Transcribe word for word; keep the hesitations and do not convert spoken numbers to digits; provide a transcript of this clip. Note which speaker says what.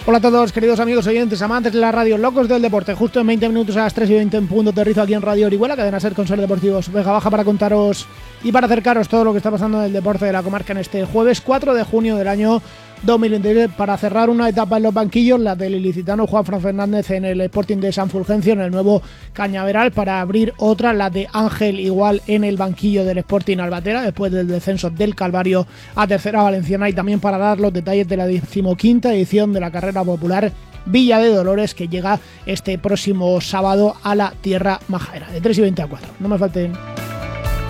Speaker 1: Hola a todos, queridos amigos oyentes, amantes de la radio, locos del deporte. Justo en veinte minutos a las tres y veinte en punto aterrizo aquí en Radio Orihuela, cadena SER con Ser Deportivos Vega Baja, para contaros y para acercaros todo lo que está pasando en el deporte de la comarca en este jueves cuatro de junio del año dos mil veinte, para cerrar una etapa en los banquillos, la del ilicitano Juanfran Fernández en el Sporting de San Fulgencio, en el nuevo Cañaveral, para abrir otra, la de Ángel Igual en el banquillo del Sporting Albatera, después del descenso del Calvario a Tercera Valenciana, y también para dar los detalles de la decimoquinta edición de la carrera popular Villa de Dolores, que llega este próximo sábado a la Tierra Majadera, de tres y veinte a cuatro. No me falten.